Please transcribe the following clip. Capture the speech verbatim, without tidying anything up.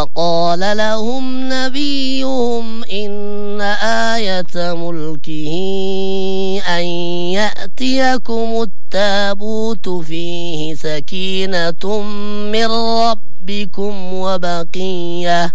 وقال لهم نبيهم إن آية ملكه أن يأتيكم التابوت فيه سكينة من ربكم وبقية